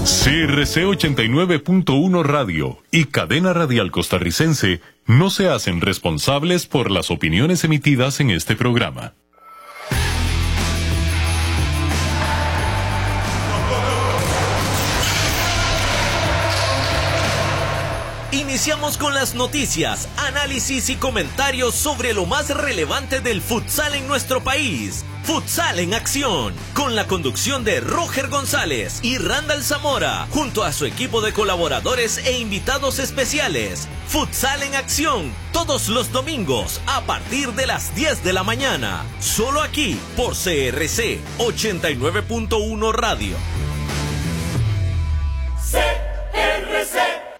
CRC 89.1 Radio y Cadena Radial Costarricense no se hacen responsables por las opiniones emitidas en este programa. Iniciamos con las noticias, análisis y comentarios sobre lo más relevante del futsal en nuestro país. Futsal en Acción, con la conducción de Roger González y Randall Zamora, junto a su equipo de colaboradores e invitados especiales. Futsal en Acción, todos los domingos a partir de las 10 de la mañana. Solo aquí, por CRC 89.1 Radio. CRC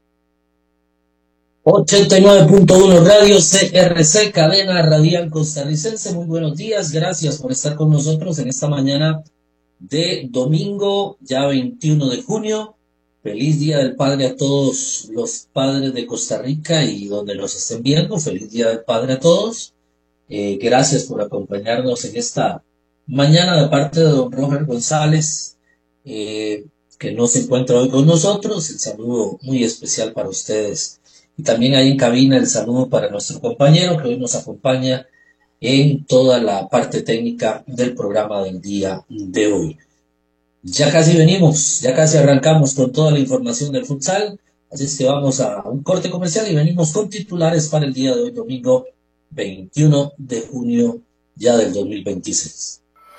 89.1 Radio CRC, Cadena Radial Costarricense. Muy buenos días, gracias por estar con nosotros en esta mañana de domingo, ya 21 de junio. Feliz Día del Padre a todos los padres de Costa Rica y donde nos estén viendo. Feliz Día del Padre a todos. Gracias por acompañarnos en esta mañana de parte de don Roger González, que no se encuentra hoy con nosotros. El saludo muy especial para ustedes. Y también ahí en cabina el saludo para nuestro compañero que hoy nos acompaña en toda la parte técnica del programa del día de hoy. Ya casi venimos, ya casi arrancamos con toda la información del futsal, así es que vamos a un corte comercial y venimos con titulares para el día de hoy, domingo 21 de junio ya del 2026.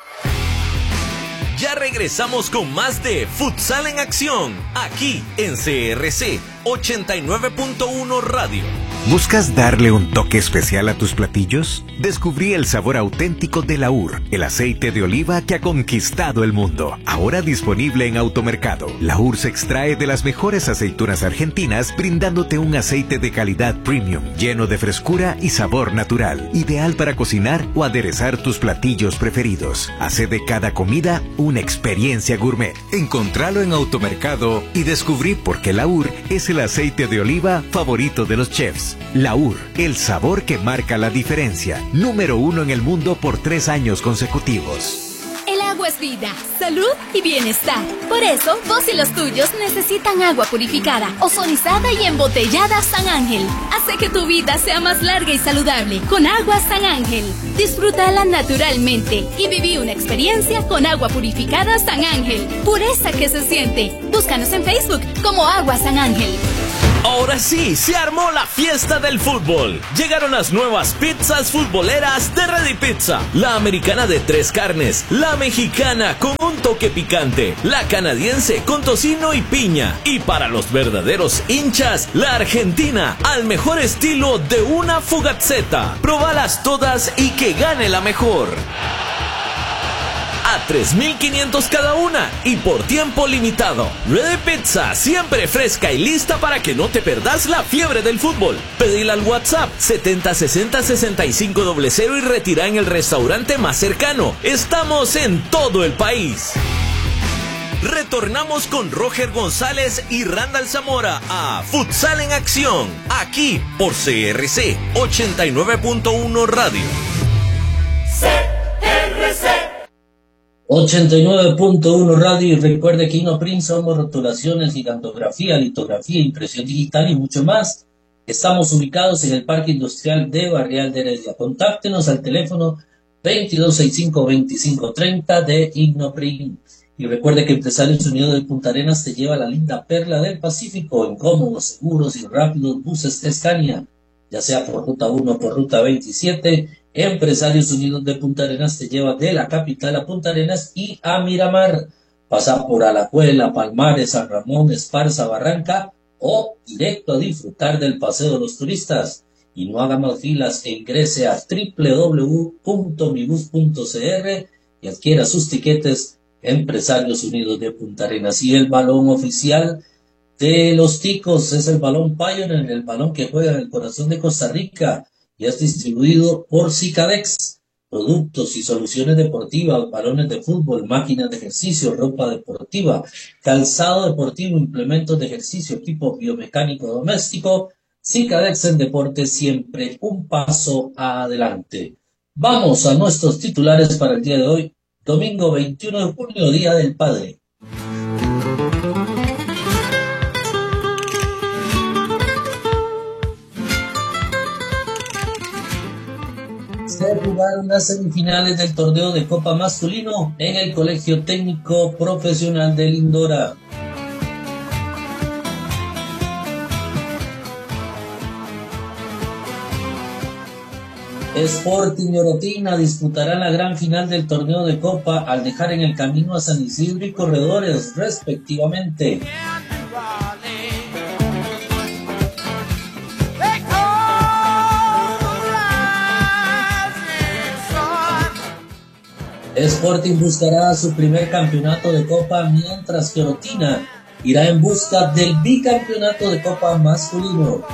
Ya regresamos con más de Futsal en Acción, aquí en CRC 89.1 Radio. ¿Buscas darle un toque especial a tus platillos? Descubrí el sabor auténtico de Laur, el aceite de oliva que ha conquistado el mundo. Ahora disponible en Automercado. Laur se extrae de las mejores aceitunas argentinas, brindándote un aceite de calidad premium, lleno de frescura y sabor natural. Ideal para cocinar o aderezar tus platillos preferidos. Hace de cada comida una experiencia gourmet. Encontralo en Automercado y descubrí por qué Laur es el aceite de oliva favorito de los chefs. Laur, el sabor que marca la diferencia. Número 1 en el mundo por 3 años consecutivos. El agua es vida, salud y bienestar. Por eso, vos y los tuyos necesitan agua purificada, ozonizada y embotellada San Ángel. Hace que tu vida sea más larga y saludable con agua San Ángel. Disfrútala naturalmente y viví una experiencia con agua purificada San Ángel. Pureza que se siente. Búscanos en Facebook como Agua San Ángel. Ahora sí, se armó la fiesta del fútbol. Llegaron las nuevas pizzas futboleras de Ready Pizza. La americana de 3 carnes, la mexicana con un toque picante, la canadiense con tocino y piña. Y para los verdaderos hinchas, la argentina al mejor estilo de una fugazzetta. Probalas todas y que gane la mejor. A 3.500 cada una y por tiempo limitado. Ready Pizza, siempre fresca y lista para que no te perdas la fiebre del fútbol. Pedila al WhatsApp 7060-6500 y retira en el restaurante más cercano. Estamos en todo el país. Retornamos con Roger González y Randall Zamora a Futsal en Acción, aquí por CRC 89.1 Radio. CRC 89.1 Radio, y recuerde que Inoprim somos rotulaciones, gigantografía, litografía, impresión digital y mucho más. Estamos ubicados en el Parque Industrial de Barrial de Heredia. Contáctenos al teléfono 2265-2530 de Inoprim. Y recuerde que Empresarios Unidos de Punta Arenas te lleva a la linda perla del Pacífico en cómodos, seguros y rápidos buses Scania, ya sea por ruta 1 o por ruta 27. Empresarios Unidos de Punta Arenas te lleva de la capital a Punta Arenas y a Miramar. Pasa por Alajuela, Palmares, San Ramón, Esparza, Barranca o directo a disfrutar del paseo de los turistas. Y no haga más filas e ingrese a www.mibus.cr y adquiera sus tiquetes. Empresarios Unidos de Punta Arenas. Y el balón oficial de los Ticos es el balón Pioneer, el balón que juega en el corazón de Costa Rica. Y es distribuido por Cicadex. Productos y soluciones deportivas, balones de fútbol, máquinas de ejercicio, ropa deportiva, calzado deportivo, implementos de ejercicio, equipo biomecánico doméstico. Cicadex en deporte, siempre un paso adelante. Vamos a nuestros titulares para el día de hoy, domingo 21 de junio, Día del Padre. jugaron las semifinales del torneo de Copa Masculino en el Colegio Técnico Profesional de Lindora. Sporting y Orotina disputarán la gran final del torneo de Copa al dejar en el camino a San Isidro y Corredores, respectivamente. Sporting buscará su primer campeonato de Copa, mientras que Orotina irá en busca del bicampeonato de Copa masculino.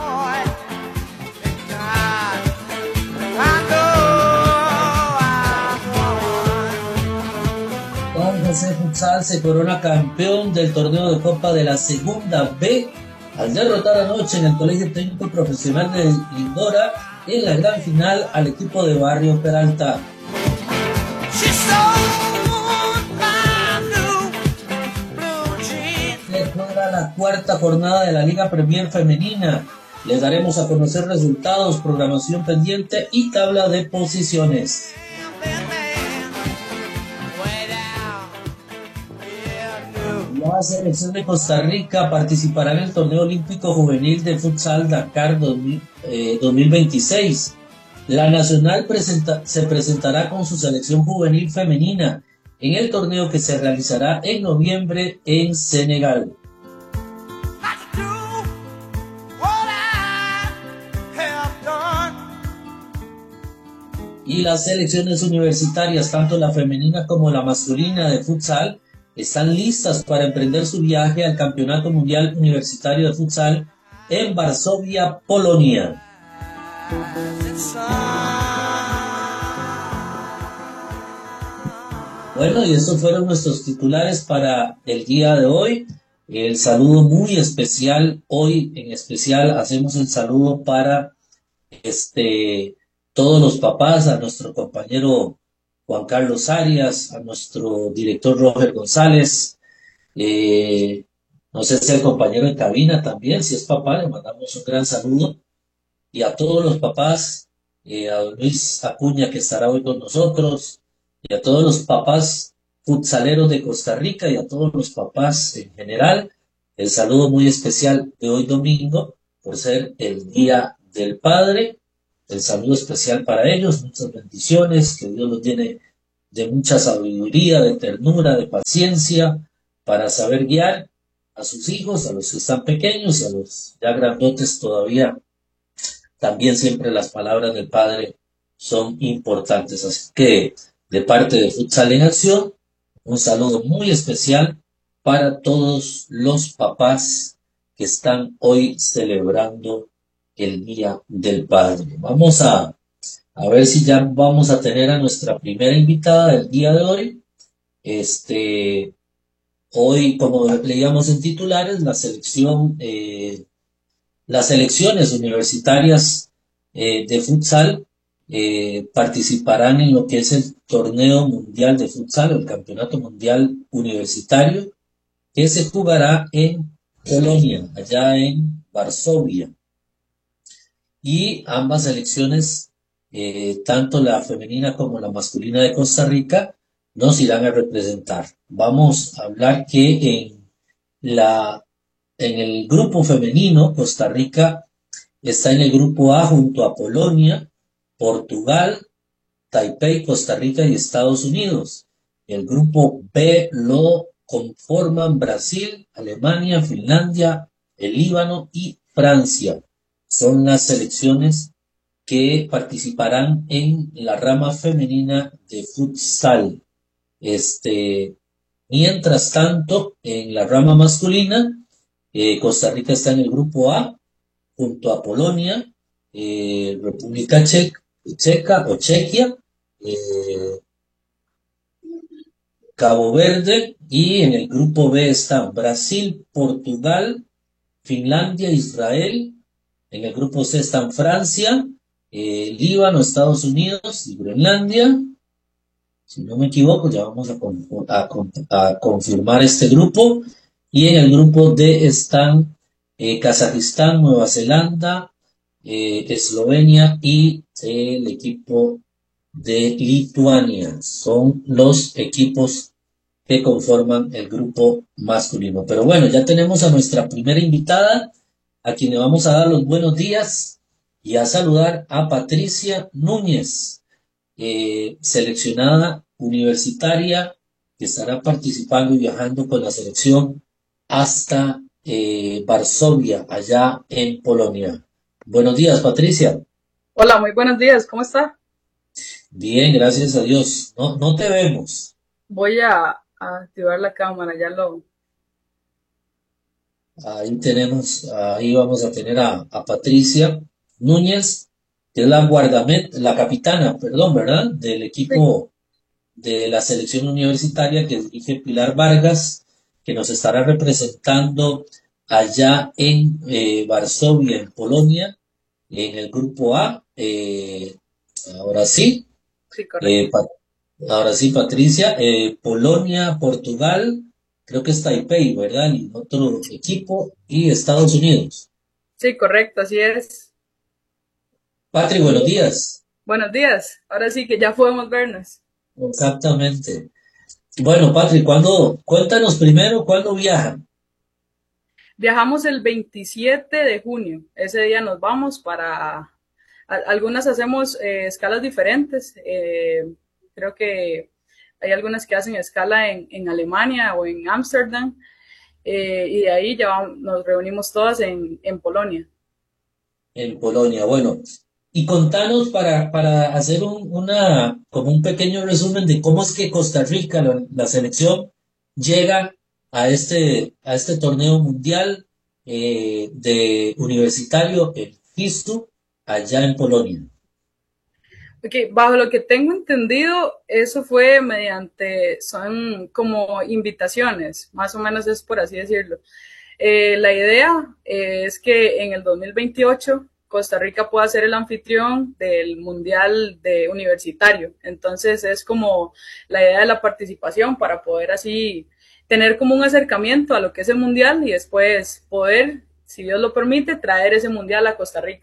San José Futsal se corona campeón del torneo de Copa de la Segunda B al derrotar anoche en el Colegio Técnico Profesional de Lindora en la gran final al equipo de Barrio Peralta. Se juega la cuarta jornada de la Liga Premier Femenina. Les daremos a conocer resultados, programación pendiente y tabla de posiciones. La selección de Costa Rica participará en el torneo olímpico juvenil de futsal Dakar 2026. La nacional se presentará con su selección juvenil femenina en el torneo que se realizará en noviembre en Senegal. Y las selecciones universitarias, tanto la femenina como la masculina de futsal, están listas para emprender su viaje al Campeonato Mundial Universitario de Futsal en Varsovia, Polonia. Bueno, y estos fueron nuestros titulares para el día de hoy. El saludo muy especial, hoy en especial hacemos el saludo para todos los papás, a nuestro compañero Juan Carlos Arias, a nuestro director Roger González, no sé si el compañero de cabina también, si es papá, le mandamos un gran saludo, y a todos los papás, a don Luis Acuña, que estará hoy con nosotros, y a todos los papás futsaleros de Costa Rica y a todos los papás en general, el saludo muy especial de hoy domingo, por ser el Día del Padre. El saludo especial para ellos, muchas bendiciones, que Dios los llene de mucha sabiduría, de ternura, de paciencia, para saber guiar a sus hijos, a los que están pequeños y a los ya grandotes todavía. También siempre las palabras del Padre son importantes. Así que, de parte de Futsal en Acción, un saludo muy especial para todos los papás que están hoy celebrando el Día del Padre. Vamos a ver si ya vamos a tener a nuestra primera invitada del día de hoy. Hoy, como leíamos en titulares, las selecciones universitarias de futsal participarán en lo que es el torneo mundial de futsal, el campeonato mundial universitario, que se jugará en Polonia, allá en Varsovia. Y ambas selecciones, tanto la femenina como la masculina de Costa Rica, nos irán a representar. Vamos a hablar que en el grupo femenino, Costa Rica está en el grupo A junto a Polonia, Portugal, Taipei, Costa Rica y Estados Unidos. El grupo B lo conforman Brasil, Alemania, Finlandia, el Líbano y Francia. Son las selecciones que participarán en la rama femenina de futsal. Mientras tanto, en la rama masculina, Costa Rica está en el grupo A, junto a Polonia, República Checa o Chequia, Cabo Verde, y en el grupo B están Brasil, Portugal, Finlandia, Israel. En el grupo C están Francia, Líbano, Estados Unidos y Groenlandia. Si no me equivoco, ya vamos a confirmar este grupo. Y en el grupo D están Kazajistán, Nueva Zelanda, Eslovenia y el equipo de Lituania. Son los equipos que conforman el grupo masculino. Pero bueno, ya tenemos a nuestra primera invitada, a quien le vamos a dar los buenos días y a saludar a Patricia Núñez, seleccionada universitaria que estará participando y viajando con la selección hasta Varsovia, allá en Polonia. Buenos días, Patricia. Hola, muy buenos días, ¿cómo está? Bien, gracias a Dios. No te vemos. Voy a activar la cámara, ya lo... Ahí vamos a tener a Patricia Núñez, que es la capitana, perdón, ¿verdad? Del equipo de la selección universitaria que dirige Pilar Vargas, que nos estará representando allá en Varsovia, en Polonia, en el grupo A. Ahora sí. Sí, correcto. Ahora sí, Patricia. Polonia, Portugal, creo que es Taipei, ¿verdad? El otro equipo, y Estados Unidos. Sí, correcto, así es. Patri, buenos días. Buenos días, ahora sí que ya podemos vernos. Exactamente. Bueno, Patri, cuéntanos primero cuándo viajan. Viajamos el 27 de junio. Ese día nos vamos para... Algunas hacemos escalas diferentes. Creo que hay algunas que hacen escala en Alemania o en Ámsterdam. Y de ahí ya nos reunimos todas en Polonia. En Polonia, bueno. Y contanos para hacer como un pequeño resumen de cómo es que Costa Rica, la selección, llega a este torneo mundial de universitario, el FISTU, allá en Polonia. Okay, bajo lo que tengo entendido, eso fue son como invitaciones, más o menos es por así decirlo. La idea es que en el 2028 Costa Rica pueda ser el anfitrión del Mundial de Universitario. Entonces es como la idea de la participación para poder así tener como un acercamiento a lo que es el Mundial y después poder, si Dios lo permite, traer ese Mundial a Costa Rica.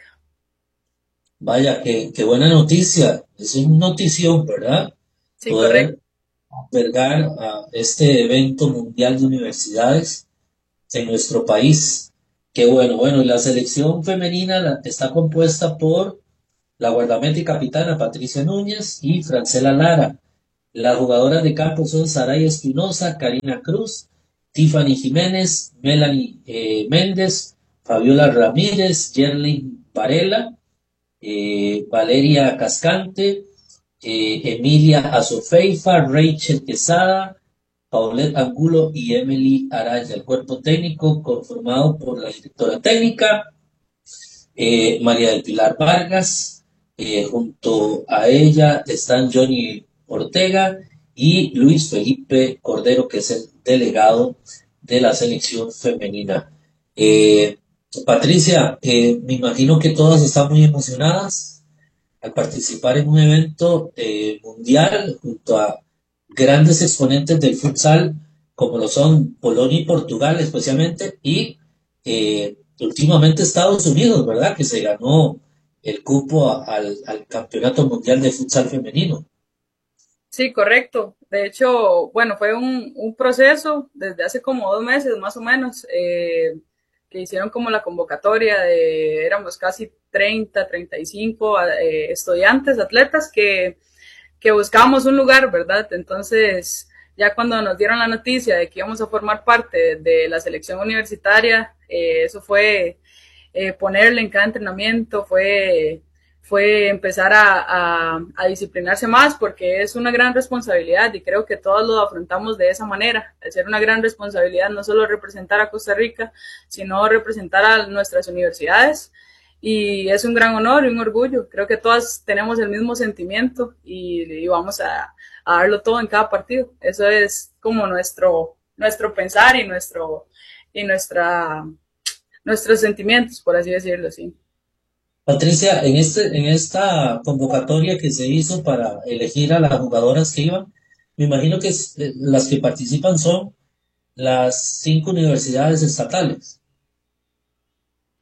Vaya, qué buena noticia. Es una notición, ¿verdad? Sí, poder correcto. albergar a este evento mundial de universidades en nuestro país. Qué bueno. Bueno, y la selección femenina está compuesta por la guardameta y capitana Patricia Núñez y Francela Lara. Las jugadoras de campo son Saray Espinosa, Karina Cruz, Tiffany Jiménez, Melanie Méndez, Fabiola Ramírez, Yerlin Varela, Valeria Cascante, Emilia Azofeifa, Rachel Quesada, Paulette Angulo y Emily Araya. El cuerpo técnico conformado por la directora técnica, María del Pilar Vargas, junto a ella están Johnny Ortega y Luis Felipe Cordero, que es el delegado de la selección femenina. Patricia, me imagino que todas están muy emocionadas al participar en un evento mundial junto a grandes exponentes del futsal, como lo son Polonia y Portugal especialmente, y últimamente Estados Unidos, ¿verdad? Que se ganó el cupo al Campeonato Mundial de Futsal Femenino. Sí, correcto. De hecho, bueno, fue un proceso desde hace como 2 meses más o menos, que hicieron como la convocatoria éramos casi 35 estudiantes, atletas que buscábamos un lugar, ¿verdad? Entonces, ya cuando nos dieron la noticia de que íbamos a formar parte de la selección universitaria, eso fue ponerle en cada entrenamiento, fue empezar a disciplinarse más, porque es una gran responsabilidad y creo que todos lo afrontamos de esa manera. Al ser una gran responsabilidad, no solo representar a Costa Rica, sino representar a nuestras universidades. Y es un gran honor y un orgullo. Creo que todas tenemos el mismo sentimiento y vamos a darlo todo en cada partido. Eso es como nuestro pensar y nuestros sentimientos, por así decirlo, sí. Patricia, en esta convocatoria que se hizo para elegir a las jugadoras que iban, me imagino que las que participan son las 5 universidades estatales.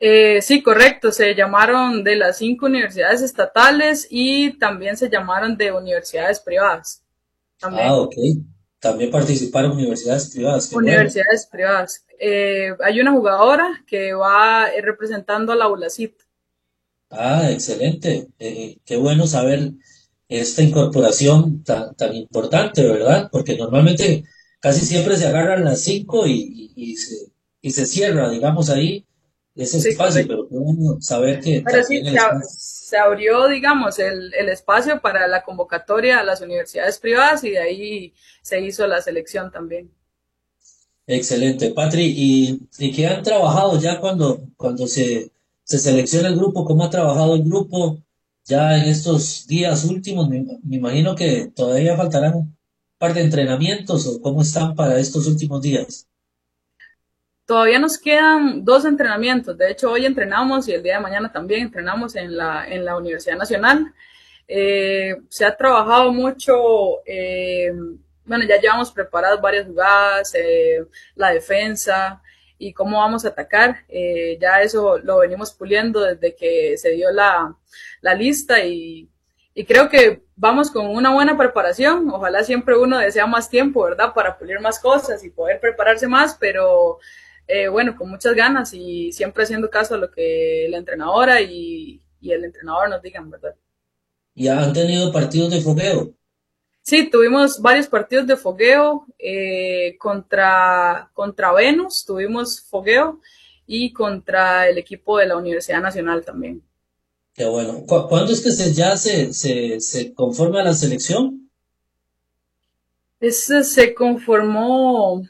Sí, correcto. Se llamaron de las 5 universidades estatales y también se llamaron de universidades privadas. También. Ok. También participaron universidades privadas. Qué universidades privadas. Hay una jugadora que va representando a la ULACIT. Excelente. Qué bueno saber esta incorporación tan importante, ¿verdad? Porque normalmente casi siempre se agarran las 5 y se cierra, digamos, ahí ese espacio, pero qué bueno saber que pero sí, se abrió, digamos, el espacio para la convocatoria a las universidades privadas y de ahí se hizo la selección también. Excelente, Patri. ¿Y qué han trabajado ya cuando se selecciona el grupo? ¿Cómo ha trabajado el grupo ya en estos días últimos? Me imagino que todavía faltarán un par de entrenamientos, ¿o cómo están para estos últimos días? Todavía nos quedan 2 entrenamientos. De hecho, hoy entrenamos y el día de mañana también entrenamos en la Universidad Nacional. Se ha trabajado mucho, bueno, ya llevamos preparadas varias jugadas, la defensa y cómo vamos a atacar. Ya eso lo venimos puliendo desde que se dio la lista y creo que vamos con una buena preparación. Ojalá siempre uno desea más tiempo, ¿verdad? Para pulir más cosas y poder prepararse más, pero bueno, con muchas ganas y siempre haciendo caso a lo que la entrenadora y el entrenador nos digan, ¿verdad? ¿Ya han tenido partidos de fogueo? Sí, tuvimos varios partidos de fogueo, contra Venus tuvimos fogueo y contra el equipo de la Universidad Nacional también. Qué bueno. ¿Cuándo es que ya se conforma la selección? Se conformó,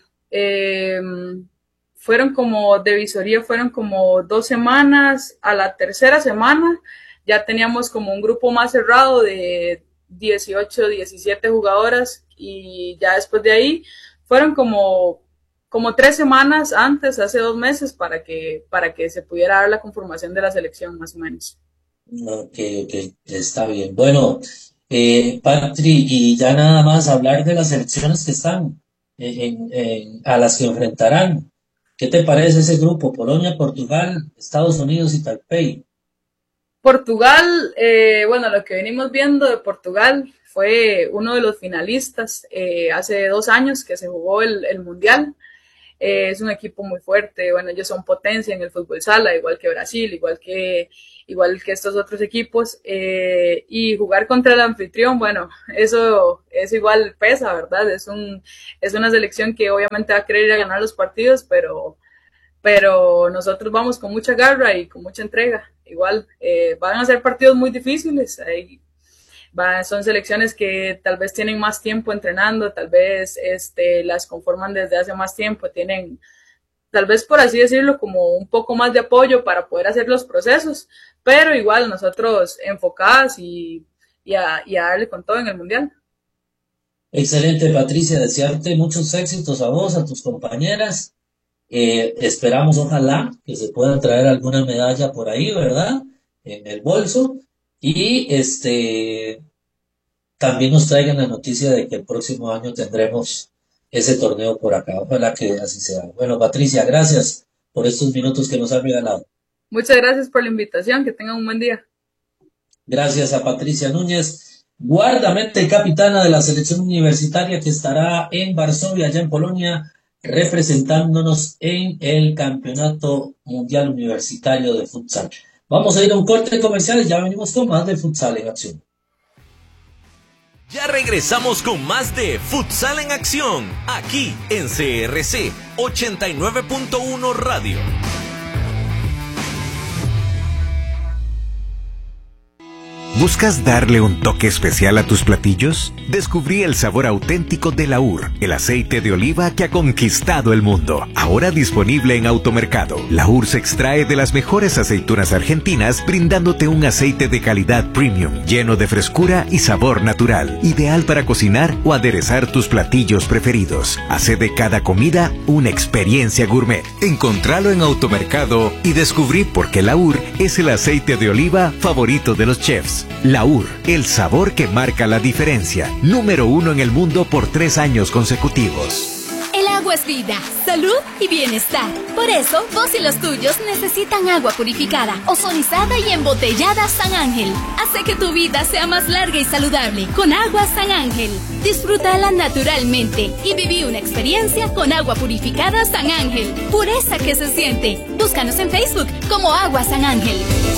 fueron como de visoría, fueron como 2 semanas. A la tercera semana ya teníamos como un grupo más cerrado de 18, 17 jugadoras y ya después de ahí fueron como 3 semanas antes, hace 2 meses, para que se pudiera dar la conformación de la selección más o menos. Ok, está bien. Bueno, Patri, y ya nada más hablar de las selecciones que están a las que enfrentarán. ¿Qué te parece ese grupo? Polonia, Portugal, Estados Unidos y Taipei. Portugal, bueno, lo que venimos viendo de Portugal fue uno de los finalistas hace 2 años que se jugó el Mundial. Es un equipo muy fuerte, bueno, ellos son potencia en el fútbol sala, igual que Brasil, igual que estos otros equipos, y jugar contra el anfitrión, bueno, eso igual pesa, ¿verdad? Es una selección que obviamente va a querer ir a ganar los partidos, pero nosotros vamos con mucha garra y con mucha entrega. Igual van a ser partidos muy difíciles. Son selecciones que tal vez tienen más tiempo entrenando, tal vez las conforman desde hace más tiempo, tienen, tal vez por así decirlo, como un poco más de apoyo para poder hacer los procesos, pero igual nosotros enfocadas y a darle con todo en el Mundial. Excelente, Patricia, desearte muchos éxitos a vos, a tus compañeras. Esperamos, ojalá, que se pueda traer alguna medalla por ahí, ¿verdad? En el bolso. Y también nos traigan la noticia de que el próximo año tendremos ese torneo por acá. Ojalá que así sea. Bueno, Patricia, gracias por estos minutos que nos has regalado. Muchas gracias por la invitación. Que tengan un buen día. Gracias a Patricia Núñez, guardameta y capitana de la selección universitaria que estará en Varsovia, allá en Polonia, representándonos en el Campeonato Mundial Universitario de Futsal. Vamos a ir a un corte comercial y ya venimos con más de Futsal en Acción. Ya regresamos con más de Futsal en Acción, aquí en CRC 89.1 Radio. ¿Buscas darle un toque especial a tus platillos? Descubrí el sabor auténtico de Laur, el aceite de oliva que ha conquistado el mundo. Ahora disponible en Automercado. Laur se extrae de las mejores aceitunas argentinas, brindándote un aceite de calidad premium, lleno de frescura y sabor natural. Ideal para cocinar o aderezar tus platillos preferidos. Hace de cada comida una experiencia gourmet. Encontralo en Automercado y descubrí por qué Laur es el aceite de oliva favorito de los chefs. Laur, el sabor que marca la diferencia. Número 1 en el mundo por 3 años consecutivos. El agua Agua es vida, salud y bienestar. Por eso, vos y los tuyos necesitan agua purificada, ozonizada y embotellada San Ángel. Hace que tu vida sea más larga y saludable con agua San Ángel. Disfrútala naturalmente y viví una experiencia con agua purificada San Ángel. Pureza que se siente. Búscanos en Facebook como Agua San Ángel.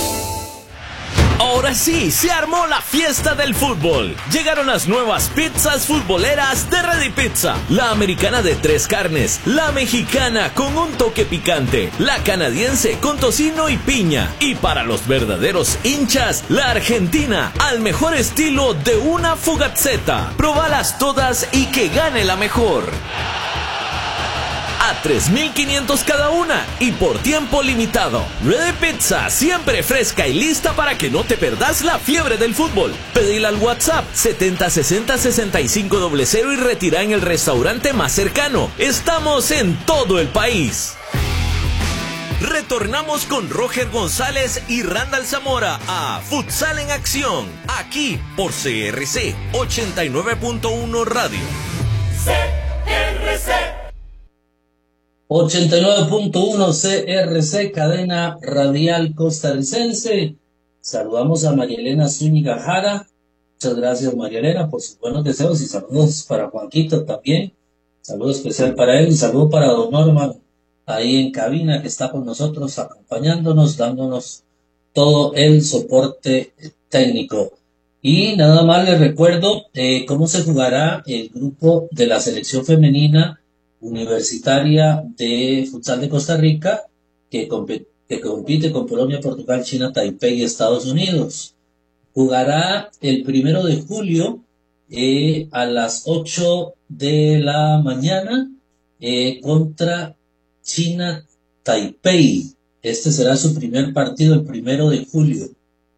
Ahora sí, se armó la fiesta del fútbol. Llegaron las nuevas pizzas futboleras de Ready Pizza. La americana de 3 carnes, la mexicana con un toque picante, la canadiense con tocino y piña. Y para los verdaderos hinchas, la argentina al mejor estilo de una fugazzetta. Probalas todas y que gane la mejor. A 3.500 cada una y por tiempo limitado. Ready Pizza, siempre fresca y lista para que no te perdas la fiebre del fútbol. Pedila al WhatsApp 7060-6500 y retira en el restaurante más cercano. Estamos en todo el país. Retornamos con Roger González y Randall Zamora a Futsal en Acción, aquí por CRC 89.1 Radio. CRC 89.1 CRC, cadena radial costarricense. Saludamos a María Elena Zúñiga Jara. Muchas gracias, María Elena, por sus buenos deseos y saludos para Juanquito también. Saludo especial para él y saludo para don Norman ahí en cabina, que está con nosotros acompañándonos, dándonos todo el soporte técnico. Y nada más les recuerdo cómo se jugará el grupo de la selección femenina universitaria de futsal de Costa Rica, que compite con Polonia, Portugal, China, Taipei y Estados Unidos. Jugará el 1 de julio a las 8 de la mañana contra China, Taipei. Este será su primer partido el 1 de julio.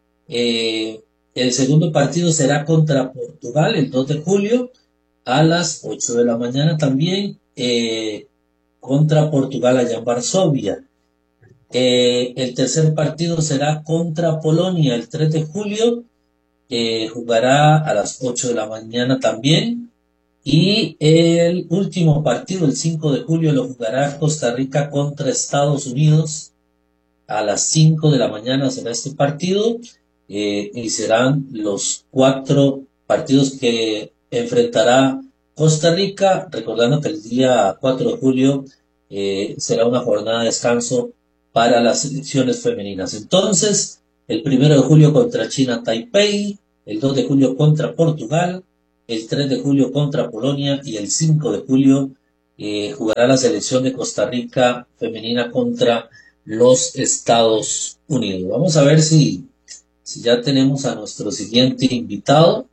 El segundo partido será contra Portugal el 2 de julio a las 8 de la mañana también. Contra Portugal allá en Varsovia. El tercer partido será contra Polonia el 3 de julio, jugará a las 8 de la mañana también, y el último partido el 5 de julio lo jugará Costa Rica contra Estados Unidos a las 5 de la mañana será este partido, y serán los 4 partidos que enfrentará Costa Rica, recordando que el día 4 de julio será una jornada de descanso para las selecciones femeninas. Entonces, el 1 de julio contra China, Taipei, el 2 de julio contra Portugal, el 3 de julio contra Polonia y el 5 de julio jugará la selección de Costa Rica femenina contra los Estados Unidos. Vamos a ver si ya tenemos a nuestro siguiente invitado.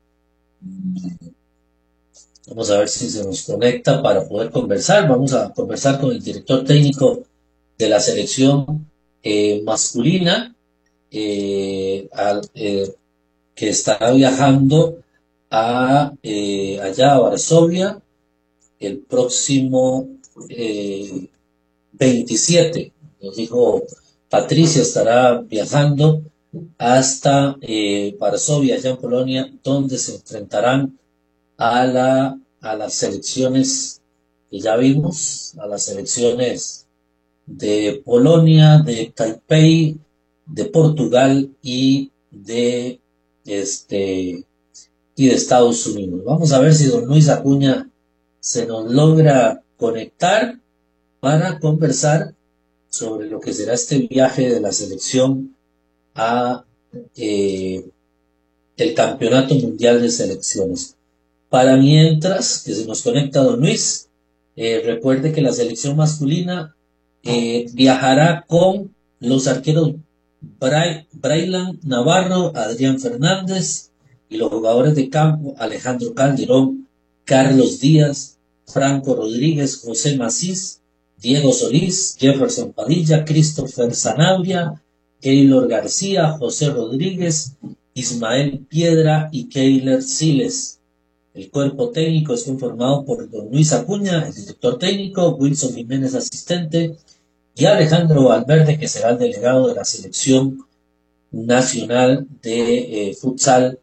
Vamos a ver si se nos conecta para poder conversar. Vamos a conversar con el director técnico de la selección masculina, que estará viajando allá a Varsovia el próximo 27. Nos dijo Patricia, estará viajando hasta Varsovia, allá en Polonia, donde se enfrentarán a las selecciones que ya vimos, a las selecciones de Polonia, de Taipei, de Portugal y de Estados Unidos. Vamos a ver si don Luis Acuña se nos logra conectar para conversar sobre lo que será este viaje de la selección a el Campeonato Mundial de Selecciones. Para mientras que se nos conecta don Luis, recuerde que la selección masculina viajará con los arqueros Braylan Navarro, Adrián Fernández y los jugadores de campo Alejandro Calderón, Carlos Díaz, Franco Rodríguez, José Macís, Diego Solís, Jefferson Padilla, Christopher Zanabria, Keylor García, José Rodríguez, Ismael Piedra y Keiler Siles. El cuerpo técnico es conformado por don Luis Acuña, el director técnico, Wilson Jiménez, asistente, y Alejandro Valverde, que será el delegado de la selección nacional de futsal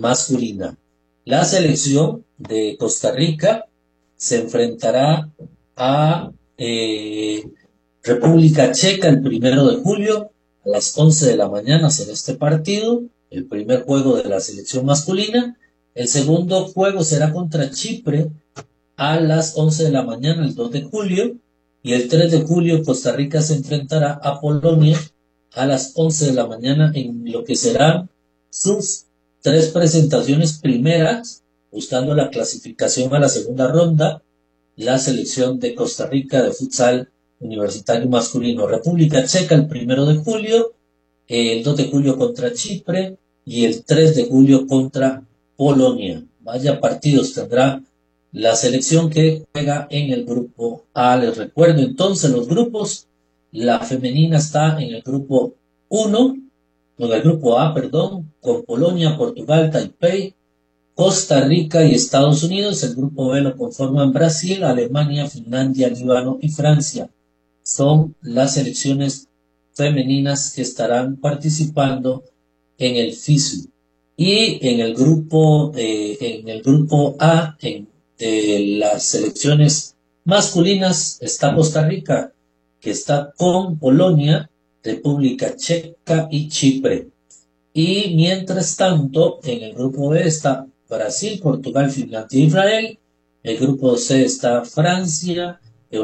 masculina. La selección de Costa Rica se enfrentará a República Checa el 1 de julio a las 11 de la mañana será este partido, el primer juego de la selección masculina. El segundo juego será contra Chipre a las 11 de la mañana el 2 de julio y el 3 de julio Costa Rica se enfrentará a Polonia a las 11 de la mañana en lo que serán sus 3 presentaciones primeras, buscando la clasificación a la segunda ronda, la selección de Costa Rica de futsal universitario masculino. República Checa el 1 de julio, el 2 de julio contra Chipre y el 3 de julio contra Polonia. Vaya partidos tendrá la selección que juega en el grupo A. Les recuerdo entonces los grupos. La femenina está en el grupo 1, en el grupo A, perdón, con Polonia, Portugal, Taipei, Costa Rica y Estados Unidos. El grupo B lo conforman Brasil, Alemania, Finlandia, Líbano y Francia. Son las selecciones femeninas que estarán participando en el FISU. Y en el grupo A, de las selecciones masculinas, está Costa Rica, que está con Polonia, República Checa y Chipre. Y mientras tanto, en el grupo B está Brasil, Portugal, Finlandia e Israel. El grupo C está Francia,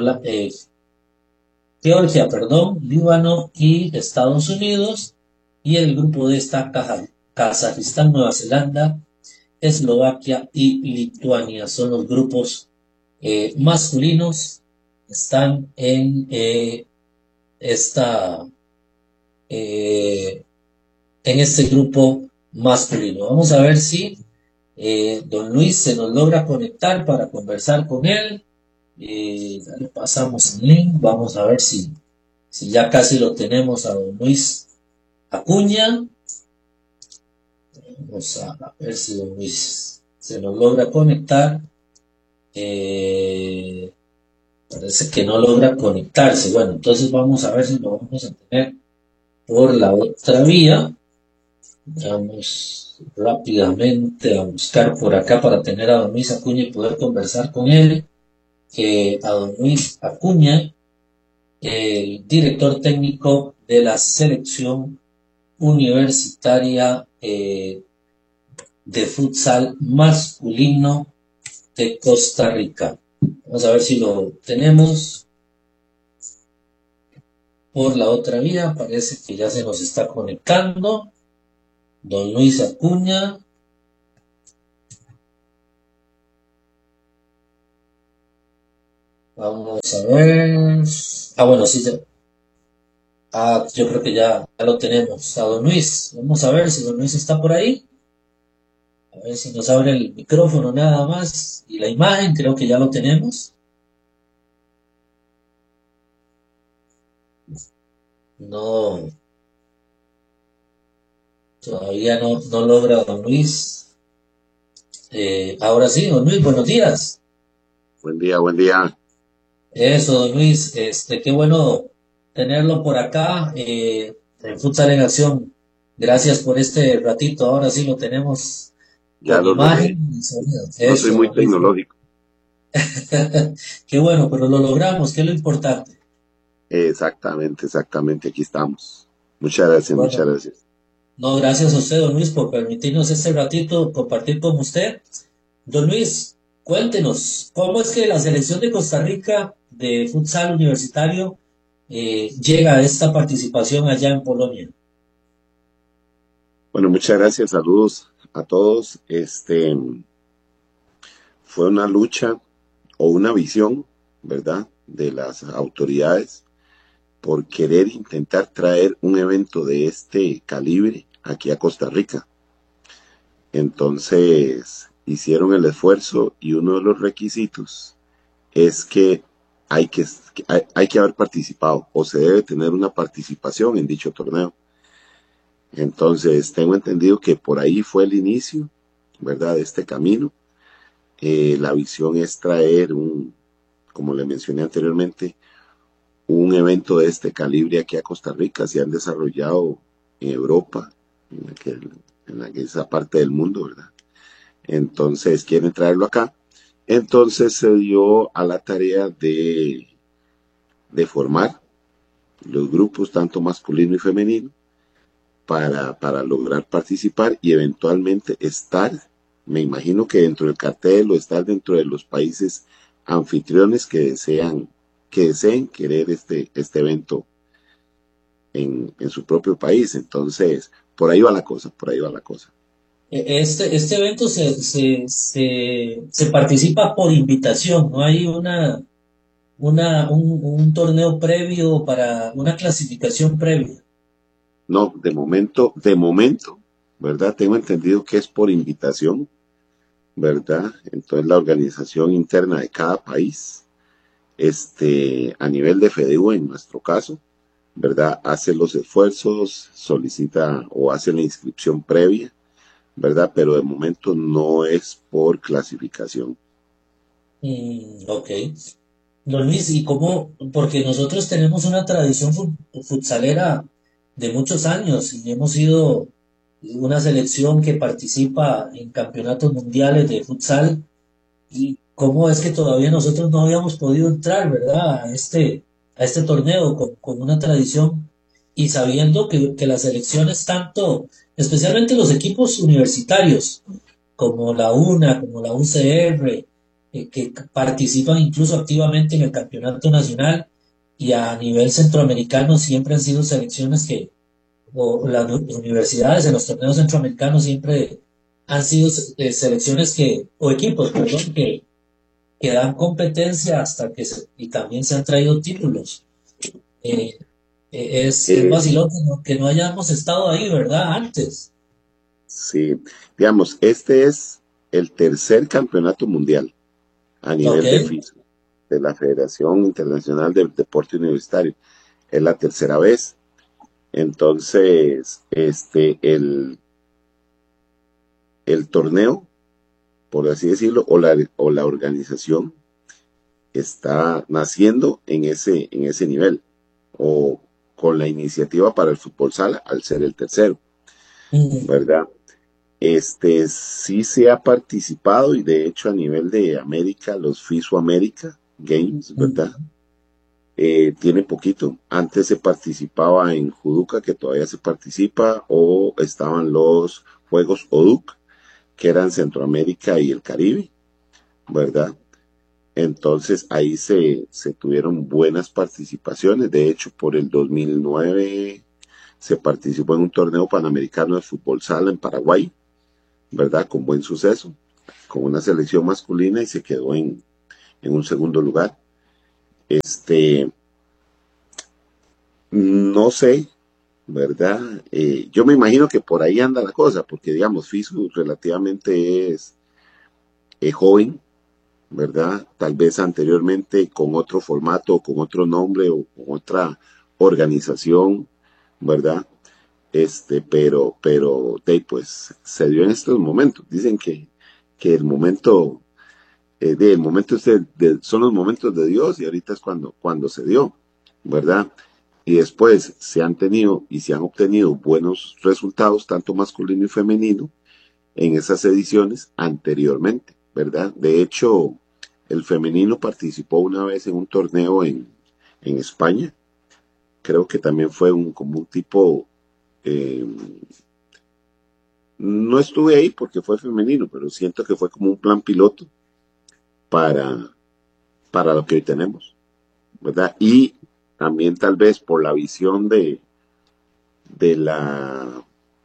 Georgia, Líbano y Estados Unidos. Y el grupo D está Kazajistán, Nueva Zelanda, Eslovaquia y Lituania. Son los grupos masculinos. Están en este grupo masculino. Vamos a ver si don Luis se nos logra conectar para conversar con él. Ya le pasamos el link. Vamos a ver si ya casi lo tenemos a don Luis Acuña. Vamos a ver si don Luis se nos logra conectar. Parece que no logra conectarse. Bueno, entonces vamos a ver si lo vamos a tener por la otra vía. Vamos rápidamente a buscar por acá para tener a don Luis Acuña y poder conversar con él. A don Luis Acuña, el director técnico de la selección universitaria de futsal masculino de Costa Rica. Vamos a ver si lo tenemos por la otra vía. Parece que ya se nos está conectando don Luis Acuña. Vamos a ver. Bueno, sí. Yo creo que ya lo tenemos a don Luis. Vamos a ver si don Luis está por ahí. A ver si nos abre el micrófono nada más y la imagen. Creo que ya lo tenemos. No. Todavía no logra don Luis. Ahora sí, don Luis, buenos días. Buen día, buen día. Eso, don Luis, qué bueno tenerlo por acá en Futsal en Acción. Gracias por este ratito. Ahora sí lo tenemos. Ya lo imagen y sonido. No soy muy tecnológico. Qué bueno, pero lo logramos, que es lo importante. Exactamente. Aquí estamos. Muchas gracias, bueno, muchas gracias. No, gracias a usted, don Luis, por permitirnos este ratito compartir con usted. Don Luis, cuéntenos, ¿cómo es que la selección de Costa Rica de futsal universitario llega a esta participación allá en Polonia? Bueno, muchas gracias, saludos a todos. Fue una lucha o una visión, ¿verdad?, de las autoridades por querer intentar traer un evento de este calibre aquí a Costa Rica. Entonces hicieron el esfuerzo y uno de los requisitos es que hay que haber participado o se debe tener una participación en dicho torneo. Entonces tengo entendido que por ahí fue el inicio, ¿verdad?, de este camino. La visión es traer como le mencioné anteriormente, un evento de este calibre aquí a Costa Rica. Se han desarrollado en Europa, en esa parte del mundo, ¿verdad? Entonces quieren traerlo acá Entonces se dio a la tarea de formar los grupos, tanto masculino y femenino, para lograr participar y eventualmente estar, me imagino que dentro del cartel o estar dentro de los países anfitriones que deseen querer este evento en su propio país. Entonces, por ahí va la cosa, por ahí va la cosa. Este evento se participa por invitación, no hay un torneo previo para una clasificación previa. No, de momento, ¿verdad? Tengo entendido que es por invitación, ¿verdad? Entonces la organización interna de cada país, a nivel de FEDEU en nuestro caso, ¿verdad? Hace los esfuerzos, solicita o hace la inscripción previa, ¿verdad? Pero de momento no es por clasificación. Ok. Don Luis, ¿y cómo? Porque nosotros tenemos una tradición futsalera de muchos años y hemos sido una selección que participa en campeonatos mundiales de futsal. ¿Y cómo es que todavía nosotros no habíamos podido entrar, ¿verdad? A este torneo con una tradición y sabiendo que las selecciones tanto, especialmente los equipos universitarios, como la UNA, como la UCR, que participan incluso activamente en el campeonato nacional y a nivel centroamericano siempre han sido selecciones o las universidades en los torneos centroamericanos siempre han sido selecciones o equipos, perdón, que dan competencia y también se han traído títulos. Es vacilón que no hayamos estado ahí, ¿verdad? Antes. Sí, digamos, este es el tercer campeonato mundial a nivel de FISU, de la Federación Internacional del Deporte Universitario. Es la tercera vez. Entonces, el torneo, por así decirlo, o la organización está naciendo en ese nivel, o con la iniciativa para el fútbol sala al ser el tercero, ¿verdad? Sí se ha participado y de hecho a nivel de América, los FISU América Games, ¿verdad? Tiene poquito. Antes se participaba en Juduca, que todavía se participa, o estaban los Juegos ODUC, que eran Centroamérica y el Caribe, ¿verdad? Entonces ahí se tuvieron buenas participaciones. De hecho, por el 2009 se participó en un torneo panamericano de fútbol sala en Paraguay, ¿verdad? Con buen suceso, con una selección masculina y se quedó en un segundo lugar. No sé, ¿verdad? Yo me imagino que por ahí anda la cosa, porque digamos, FISU relativamente es joven, ¿verdad? Tal vez anteriormente con otro formato, con otro nombre o con otra organización, ¿verdad? Pero pues se dio en estos momentos. Dicen que el momento son los momentos de Dios y ahorita es cuando se dio, ¿verdad? Y después se han tenido y se han obtenido buenos resultados, tanto masculino y femenino, en esas ediciones anteriormente, ¿verdad? De hecho, el femenino participó una vez en un torneo en España. Creo que también fue como un tipo, no estuve ahí porque fue femenino, pero siento que fue como un plan piloto para lo que hoy tenemos, ¿verdad? Y también tal vez por la visión de la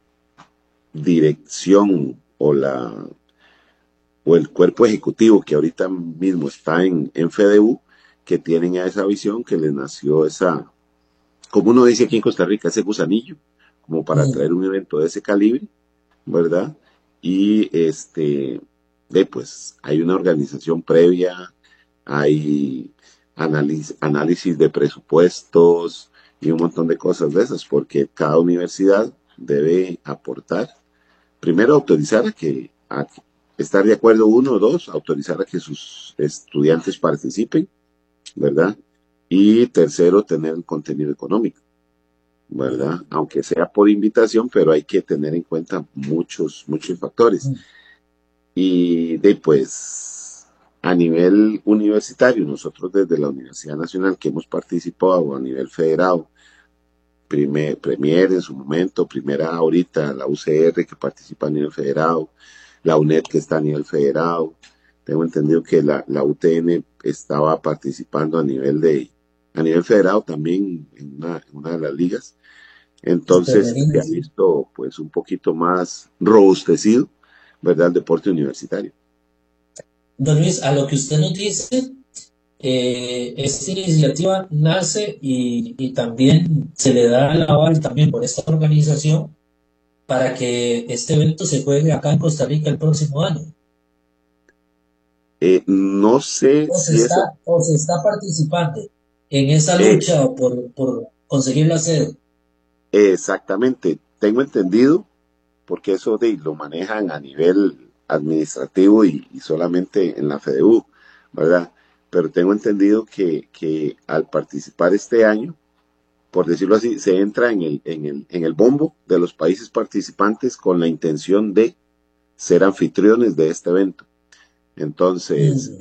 dirección o el cuerpo ejecutivo que ahorita mismo está en FEDEU, que tienen a esa visión, que les nació esa, como uno dice aquí en Costa Rica, ese gusanillo, como para traer un evento de ese calibre, ¿verdad? Y pues hay una organización previa, hay análisis de presupuestos y un montón de cosas de esas, porque cada universidad debe aportar, primero autorizar a estar de acuerdo, 1 o 2, autorizar a que sus estudiantes participen, ¿verdad? Y tercero, tener el contenido económico, ¿verdad? Aunque sea por invitación, pero hay que tener en cuenta muchos factores. Y pues A nivel universitario, nosotros desde la Universidad Nacional que hemos participado a nivel federado, Premier en su momento, Primera ahorita, la UCR que participa a nivel federado, la UNED que está a nivel federado. Tengo entendido que la UTN estaba participando a nivel federado también en una de las ligas. Entonces se ha visto pues un poquito más robustecido, ¿verdad?, el deporte universitario. Don Luis, a lo que usted nos dice, esta iniciativa nace y también se le da el aval también por esta organización para que este evento se juegue acá en Costa Rica el próximo año. No sé si se está participando en esa lucha por conseguir la sede. Exactamente, tengo entendido, porque eso lo manejan a nivel administrativo y solamente en la FEDEU, ¿verdad? Pero tengo entendido que al participar este año, por decirlo así, se entra en el bombo de los países participantes con la intención de ser anfitriones de este evento. Entonces,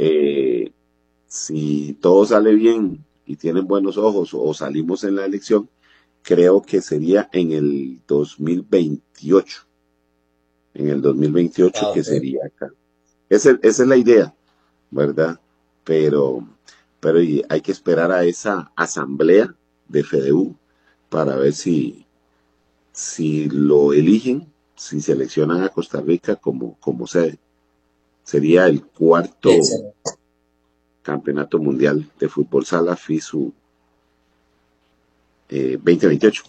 si todo sale bien y tienen buenos ojos o salimos en la elección, creo que sería en el 2028. En el 2028 que sería acá. Esa es la idea, ¿verdad? Pero hay que esperar a esa asamblea de FEDEU para ver si lo eligen, si seleccionan a Costa Rica como sede. Sería el cuarto campeonato mundial de fútbol sala FISU 2028.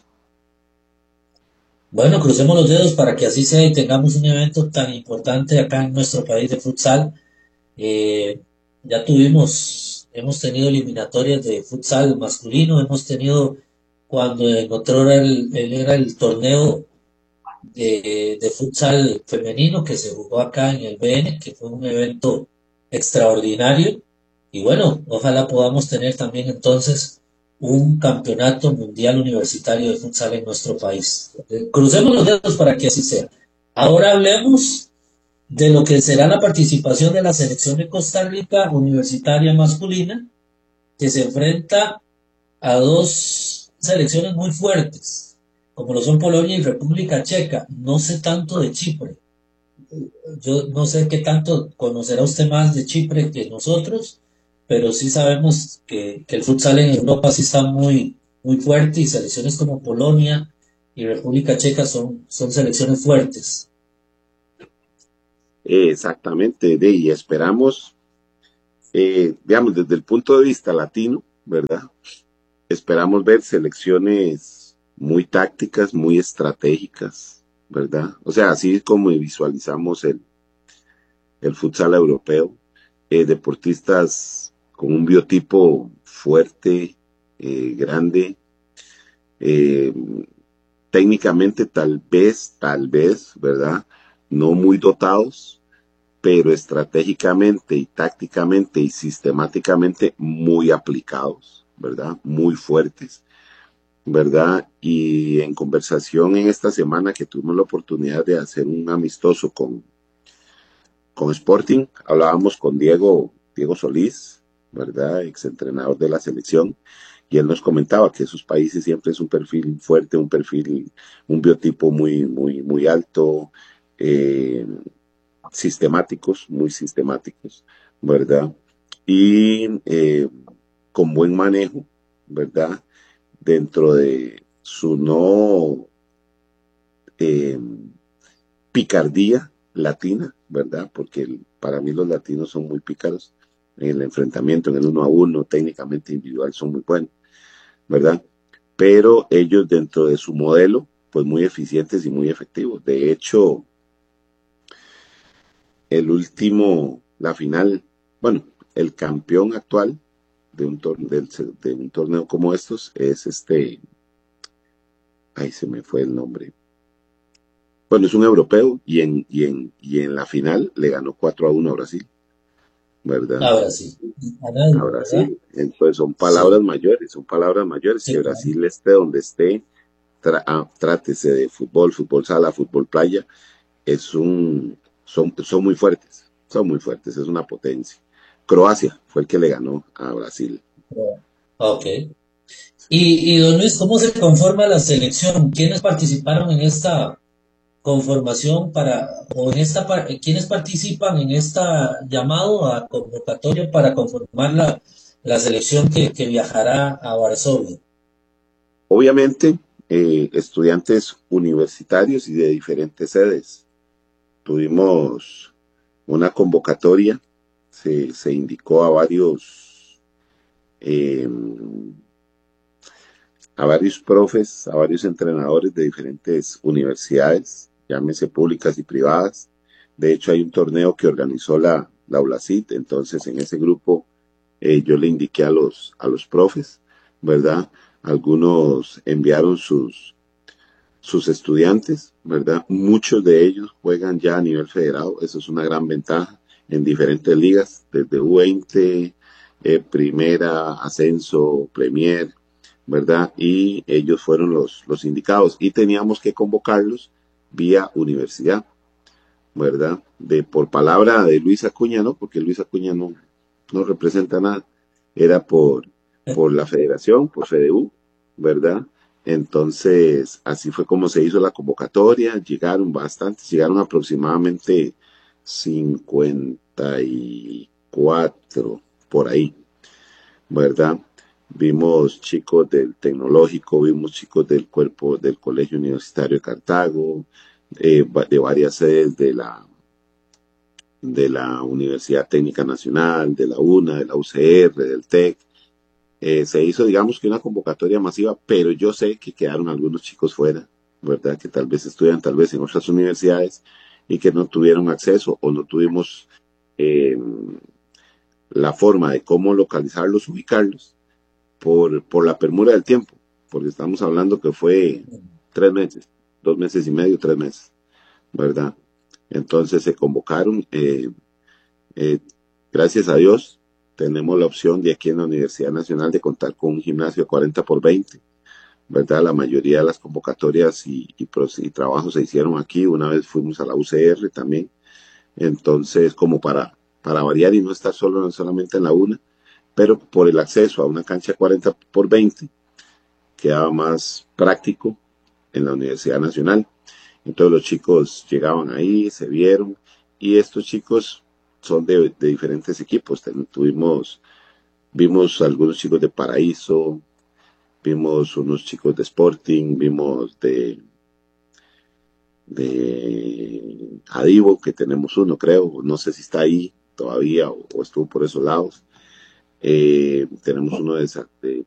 Bueno, crucemos los dedos para que así sea y tengamos un evento tan importante acá en nuestro país de futsal. Ya hemos tenido eliminatorias de futsal masculino, hemos tenido cuando en otro era el torneo de futsal femenino que se jugó acá en el BN, que fue un evento extraordinario. Y bueno, ojalá podamos tener también entonces un campeonato mundial universitario de futsal en nuestro país. Crucemos los dedos para que así sea. Ahora hablemos de lo que será la participación de la selección de Costa Rica universitaria masculina, que se enfrenta a dos selecciones muy fuertes, como lo son Polonia y República Checa. No sé tanto de Chipre. Yo no sé qué tanto conocerá usted más de Chipre que nosotros, pero sí sabemos que el futsal en Europa sí está muy, muy fuerte y selecciones como Polonia y República Checa son selecciones fuertes. Exactamente, y esperamos, digamos, desde el punto de vista latino, ¿verdad? Esperamos ver selecciones muy tácticas, muy estratégicas, ¿verdad? O sea, así como visualizamos el futsal europeo, deportistas con un biotipo fuerte, grande, técnicamente tal vez, ¿verdad? No muy dotados, pero estratégicamente y tácticamente y sistemáticamente muy aplicados, ¿verdad? Muy fuertes, ¿verdad? Y en conversación en esta semana que tuvimos la oportunidad de hacer un amistoso con Sporting, hablábamos con Diego Solís, ¿verdad? Exentrenador de la selección, y él nos comentaba que esos países siempre es un perfil fuerte, un biotipo muy, muy, muy alto, muy sistemáticos, ¿verdad? Y con buen manejo, ¿verdad? Dentro de su no picardía latina, ¿verdad? Porque para mí los latinos son muy pícaros en el enfrentamiento, en el 1 a 1, técnicamente individual son muy buenos, ¿verdad? Pero ellos dentro de su modelo, pues muy eficientes y muy efectivos. De hecho, la final, bueno, el campeón actual de un torneo como estos es ahí se me fue el nombre. Bueno, es un europeo y en la final le ganó 4-1 a Brasil, ¿verdad? A Brasil. A Brasil. Entonces son palabras mayores, sí, que Brasil esté donde esté, trátese de fútbol sala, fútbol playa, son muy fuertes, es una potencia. Croacia fue el que le ganó a Brasil. Ok. Y don Luis, ¿cómo se conforma la selección? ¿Quiénes participaron en esta conformación quiénes participan en esta llamado a convocatoria para conformar la selección que viajará a Varsovia? Obviamente, estudiantes universitarios y de diferentes sedes. Tuvimos una convocatoria, se indicó a varios profes, a varios entrenadores de diferentes universidades, llámese públicas y privadas. De hecho, hay un torneo que organizó la ULACIT, entonces en ese grupo yo le indiqué a los profes, ¿verdad? Algunos enviaron sus estudiantes, ¿verdad? Muchos de ellos juegan ya a nivel federado, eso es una gran ventaja en diferentes ligas, desde U20, Primera, Ascenso, Premier, ¿verdad? Y ellos fueron los indicados y teníamos que convocarlos vía universidad, ¿verdad? Por palabra de Luis Acuña, ¿no? Porque Luis Acuña no representa nada, era por la federación, por FEDEU, ¿verdad? Entonces, así fue como se hizo la convocatoria, llegaron bastantes, llegaron aproximadamente 54 por ahí, ¿verdad? Vimos chicos del tecnológico, vimos chicos del cuerpo del Colegio Universitario de Cartago, de varias sedes de la Universidad Técnica Nacional, de la UNA, de la UCR, del TEC. Se hizo, digamos que una convocatoria masiva, pero yo sé que quedaron algunos chicos fuera, ¿verdad? Que tal vez estudian tal vez en otras universidades y que no tuvieron acceso o no tuvimos la forma de cómo localizarlos, ubicarlos, por la premura del tiempo, porque estamos hablando que fue 3 meses, 2 meses y medio, 3 meses, ¿verdad? Entonces se convocaron, gracias a Dios, tenemos la opción de aquí en la Universidad Nacional de contar con un gimnasio de 40x20, ¿verdad? La mayoría de las convocatorias y trabajos se hicieron aquí, una vez fuimos a la UCR también, entonces como para variar y no estar solamente en la UNA, pero por el acceso a una cancha 40x20 quedaba más práctico en la Universidad Nacional. Entonces los chicos llegaban ahí, se vieron, y estos chicos son de diferentes equipos. Vimos algunos chicos de Paraíso, vimos unos chicos de Sporting, vimos de Adivo, que tenemos uno, creo, no sé si está ahí todavía o estuvo por esos lados. Tenemos uno de